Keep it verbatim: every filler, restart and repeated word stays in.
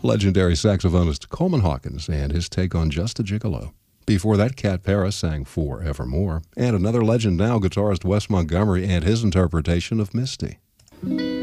legendary saxophonist Coleman Hawkins and his take on Just a Gigolo. Before that, Cat Paris sang Forevermore, and another legend now, guitarist Wes Montgomery and his interpretation of Misty.